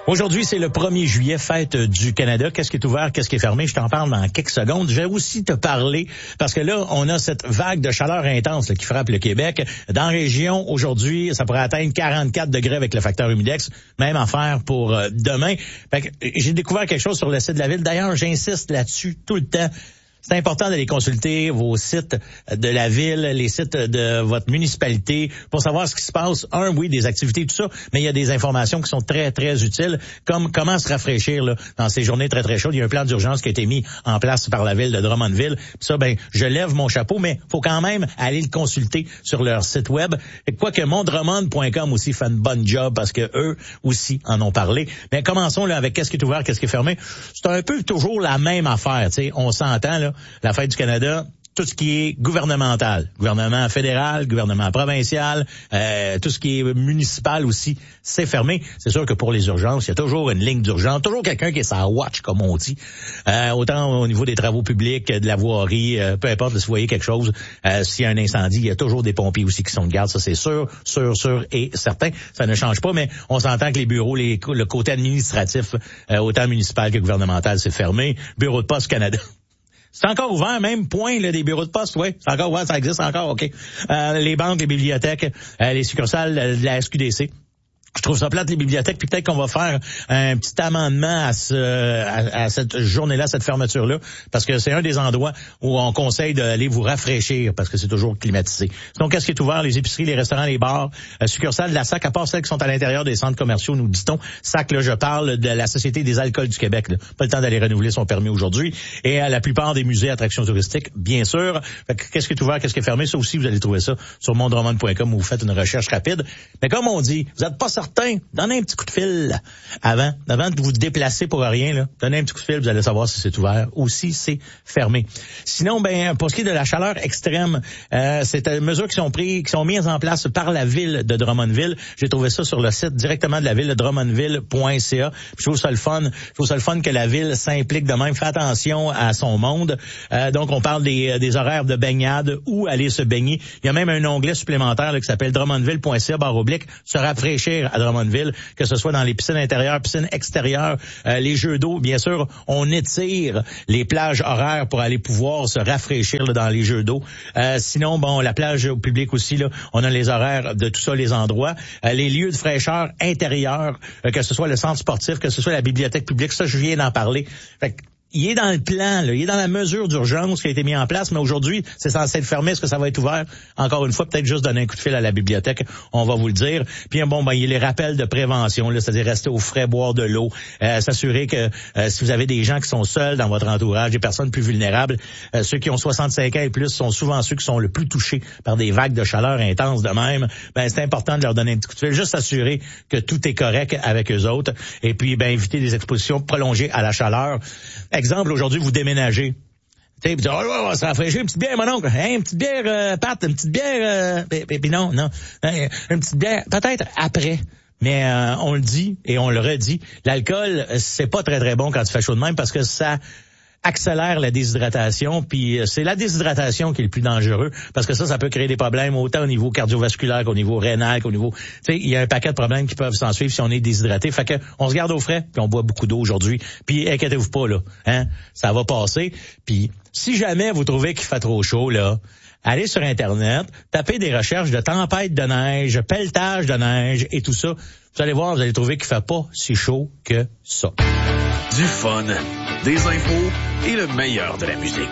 Aujourd'hui, c'est le 1er juillet, fête du Canada. Qu'est-ce qui est ouvert, qu'est-ce qui est fermé? Je t'en parle dans quelques secondes. Je vais aussi te parler, parce que là, on a cette vague de chaleur intense là, qui frappe le Québec. Dans la région, aujourd'hui, ça pourrait atteindre 44 degrés avec le facteur humidex. Même affaire pour demain. Fait que, j'ai découvert quelque chose sur le site de la Ville. D'ailleurs, j'insiste là-dessus tout le temps. C'est important d'aller consulter vos sites de la ville, les sites de votre municipalité pour savoir ce qui se passe. Oui, des activités, tout ça, mais il y a des informations qui sont très, très utiles, comme comment se rafraîchir là, dans ces journées très, très chaudes. Il y a un plan d'urgence qui a été mis en place par la ville de Drummondville. Puis ça, je lève mon chapeau, mais faut quand même aller le consulter sur leur site web. Et quoique mondrummond.com aussi fait une bonne job parce que eux aussi en ont parlé. Mais commençons là avec qu'est-ce qui est ouvert, qu'est-ce qui est fermé. C'est un peu toujours la même affaire, tu sais. On s'entend là. La fête du Canada, tout ce qui est gouvernemental, gouvernement fédéral, gouvernement provincial, tout ce qui est municipal aussi, c'est fermé. C'est sûr que pour les urgences, il y a toujours une ligne d'urgence, toujours quelqu'un qui est sa watch, comme on dit. Autant au niveau des travaux publics, de la voirie, peu importe si vous voyez quelque chose, s'il y a un incendie, il y a toujours des pompiers aussi qui sont de garde, ça c'est sûr et certain. Ça ne change pas, mais on s'entend que les bureaux, le côté administratif, autant municipal que gouvernemental, c'est fermé. Bureau de poste Canada. C'est encore ouvert, même point là, des bureaux de poste, oui. C'est encore ouvert, ça existe encore, OK. Les banques, les bibliothèques, les succursales de la SQDC. Je trouve ça plate, les bibliothèques, puis peut-être qu'on va faire un petit amendement à cette journée-là, cette fermeture-là, parce que c'est un des endroits où on conseille d'aller vous rafraîchir, parce que c'est toujours climatisé. Donc, qu'est-ce qui est ouvert? Les épiceries, les restaurants, les bars, succursales de la SAC, à part celles qui sont à l'intérieur des centres commerciaux, nous dit-on. SAC, là, je parle de la Société des alcools du Québec, là. Pas le temps d'aller renouveler son permis aujourd'hui. Et à la plupart des musées, attractions touristiques, bien sûr. Fait que, qu'est-ce qui est ouvert, qu'est-ce qui est fermé? Ça aussi, vous allez trouver ça sur mondrummond.com où vous faites une recherche rapide. Mais comme on dit, vous n'êtes pas certain, donnez un petit coup de fil avant de vous déplacer pour rien, là. Donnez un petit coup de fil, vous allez savoir si c'est ouvert ou si c'est fermé. Sinon, pour ce qui est de la chaleur extrême, c'est des mesures qui sont mises en place par la ville de Drummondville. J'ai trouvé ça sur le site directement de la ville de drummondville.ca. Je trouve ça le fun que la ville s'implique de même. Fait attention à son monde. Donc, on parle des horaires de baignade, où aller se baigner. Il y a même un onglet supplémentaire là, qui s'appelle drummondville.ca / se rafraîchir à Drummondville, que ce soit dans les piscines intérieures, piscines extérieures, les jeux d'eau. Bien sûr, on étire les plages horaires pour aller pouvoir se rafraîchir là, dans les jeux d'eau. Sinon, la plage au public aussi, là, on a les horaires de tout ça, les endroits. Les lieux de fraîcheur intérieurs, que ce soit le centre sportif, que ce soit la bibliothèque publique, ça, je viens d'en parler. Fait que, il est dans le plan, là, il est dans la mesure d'urgence qui a été mise en place, mais aujourd'hui, c'est censé être fermé. Est-ce que ça va être ouvert? Encore une fois, peut-être juste donner un coup de fil à la bibliothèque, on va vous le dire. Puis il y a les rappels de prévention, là, c'est-à-dire rester au frais, boire de l'eau, s'assurer que si vous avez des gens qui sont seuls dans votre entourage, des personnes plus vulnérables, ceux qui ont 65 ans et plus sont souvent ceux qui sont le plus touchés par des vagues de chaleur intenses de même. C'est important de leur donner un petit coup de fil, juste s'assurer que tout est correct avec eux autres, et puis éviter des expositions prolongées à la chaleur. Exemple, aujourd'hui, vous déménagez. Tu sais, vous dites, on va se rafraîchir, une petite bière, mon oncle. Hein, une petite bière, Pat, une petite bière, puis non. Une petite bière, peut-être après. Mais on le dit et on le redit, l'alcool, c'est pas très, très bon quand tu fais chaud de même parce que ça accélère la déshydratation, puis c'est la déshydratation qui est le plus dangereux, parce que ça peut créer des problèmes autant au niveau cardiovasculaire qu'au niveau rénal, qu'au niveau... Tu sais, il y a un paquet de problèmes qui peuvent s'en suivre si on est déshydraté. Fait que on se garde au frais, puis on boit beaucoup d'eau aujourd'hui. Puis inquiétez-vous pas, là, hein, ça va passer. Puis si jamais vous trouvez qu'il fait trop chaud, là, allez sur Internet, tapez des recherches de tempête de neige, pelletage de neige et tout ça. Vous allez voir, vous allez trouver qu'il fait pas si chaud que ça. Du fun, des infos et le meilleur de la musique.